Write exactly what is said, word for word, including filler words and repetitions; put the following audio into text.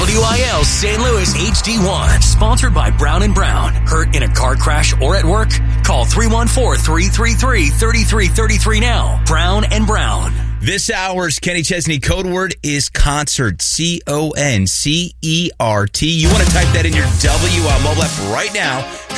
W I L Saint Louis H D one. Sponsored by Brown and Brown. Hurt in a car crash or at work? Call three one four, three three three, three three three three now. Brown and Brown. This hour's Kenny Chesney code word is concert. C O N C E R T. You want to type that in your W I L mobile app right now.